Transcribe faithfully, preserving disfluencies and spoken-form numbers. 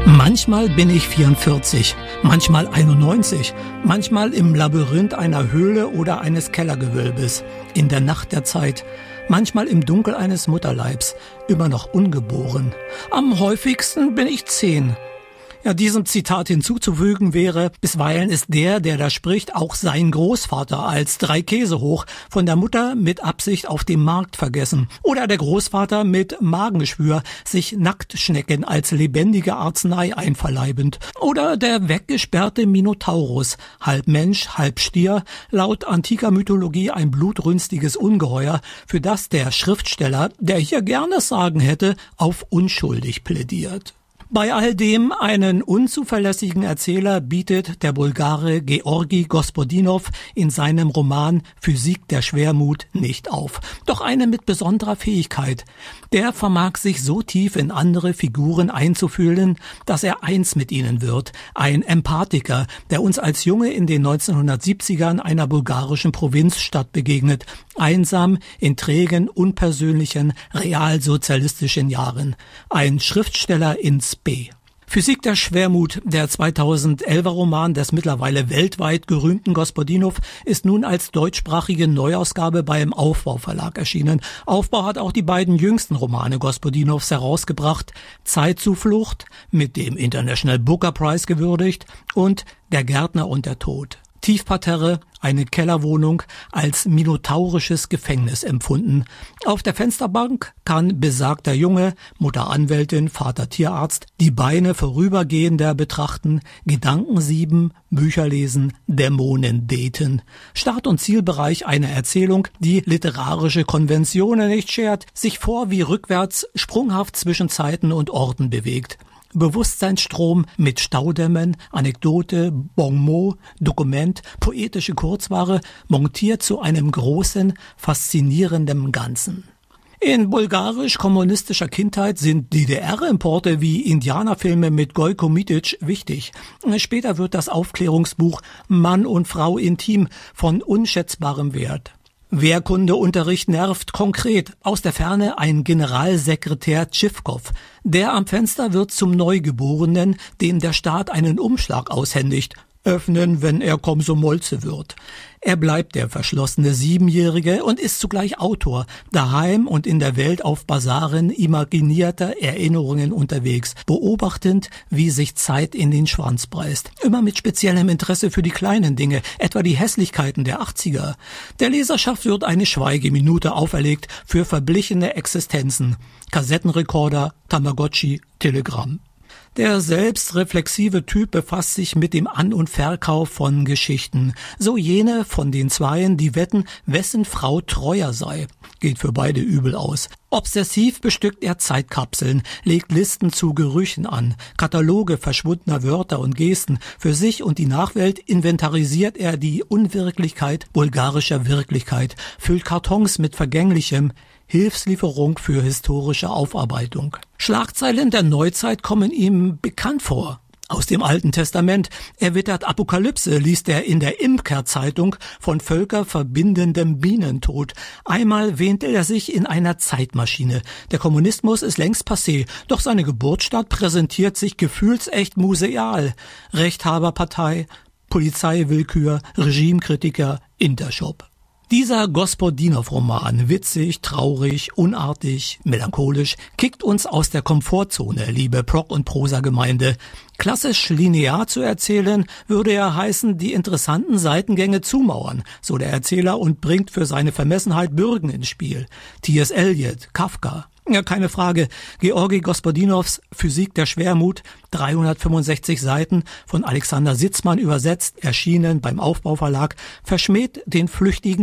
Manchmal bin ich vierundvierzig, manchmal einundneunzig, manchmal im Labyrinth einer Höhle oder eines Kellergewölbes, in der Nacht der Zeit, manchmal im Dunkel eines Mutterleibs, immer noch ungeboren. Am häufigsten bin ich zehn. Ja, diesem Zitat hinzuzufügen wäre, bisweilen ist der, der da spricht, auch sein Großvater als drei Käse hoch, von der Mutter mit Absicht auf dem Markt vergessen. Oder der Großvater mit Magengeschwür, sich Nacktschnecken als lebendige Arznei einverleibend. Oder der weggesperrte Minotaurus, halb Mensch, halb Stier, laut antiker Mythologie ein blutrünstiges Ungeheuer, für das der Schriftsteller, der hier gerne Sagen hätte, auf unschuldig plädiert. Bei all dem einen unzuverlässigen Erzähler bietet der Bulgare Georgi Gospodinov in seinem Roman Physik der Schwermut nicht auf. Doch eine mit besonderer Fähigkeit. Der vermag sich so tief in andere Figuren einzufühlen, dass er eins mit ihnen wird. Ein Empathiker, der uns als Junge in den neunzehnhundertsiebzigern einer bulgarischen Provinzstadt begegnet. Einsam, in trägen, unpersönlichen, realsozialistischen Jahren. Ein Schriftsteller ins B. Physik der Schwermut, der zweitausendelfer Roman des mittlerweile weltweit gerühmten Gospodinov, ist nun als deutschsprachige Neuausgabe beim Aufbau Verlag erschienen. Aufbau hat auch die beiden jüngsten Romane Gospodinovs herausgebracht: Zeitzuflucht, mit dem International Booker Prize gewürdigt, und Der Gärtner und der Tod. Tiefparterre, eine Kellerwohnung, als minotaurisches Gefängnis empfunden. Auf der Fensterbank kann besagter Junge, Mutter Anwältin, Vater Tierarzt, die Beine vorübergehender betrachten, Gedanken sieben, Bücher lesen, Dämonen daten. Start- und Zielbereich einer Erzählung, die literarische Konventionen nicht schert, sich vor- wie rückwärts sprunghaft zwischen Zeiten und Orten bewegt. Bewusstseinsstrom mit Staudämmen, Anekdote, Bonmot, Dokument, poetische Kurzware, montiert zu einem großen, faszinierenden Ganzen. In bulgarisch-kommunistischer Kindheit sind D D R-Importe wie Indianerfilme mit Gojko Mitic wichtig. Später wird das Aufklärungsbuch Mann und Frau intim von unschätzbarem Wert. Wehrkundeunterricht nervt konkret. Aus der Ferne ein Generalsekretär Tschivkov. Der am Fenster wird zum Neugeborenen, dem der Staat einen Umschlag aushändigt. Öffnen, wenn er Komsomolze wird. Er bleibt der verschlossene Siebenjährige und ist zugleich Autor, daheim und in der Welt auf Basaren imaginierter Erinnerungen unterwegs, beobachtend, wie sich Zeit in den Schwanz beißt. Immer mit speziellem Interesse für die kleinen Dinge, etwa die Hässlichkeiten der achtziger. Der Leserschaft wird eine Schweigeminute auferlegt für verblichene Existenzen. Kassettenrekorder, Tamagotchi, Telegramm. Der selbstreflexive Typ befasst sich mit dem An- und Verkauf von Geschichten. So jene von den Zweien, die wetten, wessen Frau treuer sei. Geht für beide übel aus. Obsessiv bestückt er Zeitkapseln, legt Listen zu Gerüchen an, Kataloge verschwundener Wörter und Gesten. Für sich und die Nachwelt inventarisiert er die Unwirklichkeit bulgarischer Wirklichkeit, füllt Kartons mit Vergänglichem, Hilfslieferung für historische Aufarbeitung. Schlagzeilen der Neuzeit kommen ihm bekannt vor. Aus dem Alten Testament, er wittert Apokalypse, liest er in der Imker-Zeitung von völkerverbindendem Bienentod. Einmal wähnte er sich in einer Zeitmaschine. Der Kommunismus ist längst passé, doch seine Geburtsstadt präsentiert sich gefühlsecht museal. Rechthaberpartei, Polizeiwillkür, Regimekritiker, Intershop. Dieser Gospodinov-Roman, witzig, traurig, unartig, melancholisch, kickt uns aus der Komfortzone, liebe Prog- und Prosa-Gemeinde. Klassisch linear zu erzählen, würde ja heißen, die interessanten Seitengänge zumauern, so der Erzähler, und bringt für seine Vermessenheit Bürgen ins Spiel. T S Eliot, Kafka. Ja, keine Frage. Georgi Gospodinovs Physik der Schwermut, dreihundertfünfundsechzig Seiten, von Alexander Sitzmann übersetzt, erschienen beim Aufbau Verlag, verschmäht den flüchtigen